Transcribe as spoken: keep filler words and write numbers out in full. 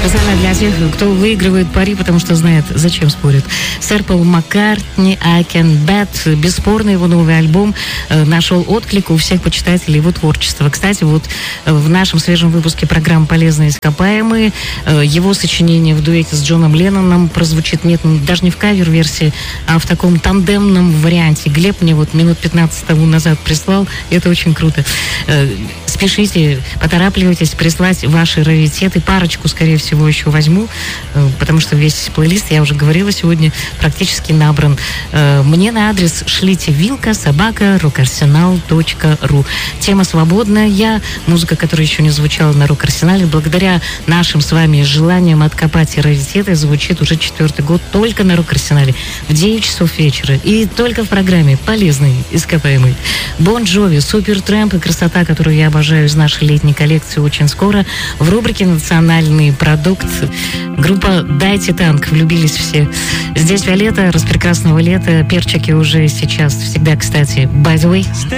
Специально для тех, кто выигрывает пари, потому что знает, зачем спорят. Сэр Пол Маккартни, I Can Bet. Бесспорно, его новый альбом э, нашел отклик у всех почитателей его творчества. Кстати, вот э, в нашем свежем выпуске программы «Полезные ископаемые» э, его сочинение в дуэте с Джоном Ленноном прозвучит, нет, даже не в кавер-версии, а в таком тандемном варианте. Глеб мне вот минут пятнадцать тому назад прислал. Это очень круто. Э, спешите, поторапливайтесь прислать ваши раритеты. Парочку, скорее всего, еще возьму, потому что весь плейлист, я уже говорила сегодня, практически набран. Мне на адрес шлите вилка собака рок-арсенал точка ру. Тема свободная. Музыка, которая еще не звучала на рок-арсенале, благодаря нашим с вами желаниям откопать раритеты, звучит уже четвертый год только на рок-арсенале в девять часов вечера. И только в программе «Полезный ископаемый». Бон Джови, Супертрэмп и красота, которую я обожаю из нашей летней коллекции, очень скоро в рубрике «Национальный продукт». Группа «Дайте танк». Влюбились все. Здесь Виолетта. Распрекрасного лета. Перчики уже сейчас. Всегда, кстати. By the way.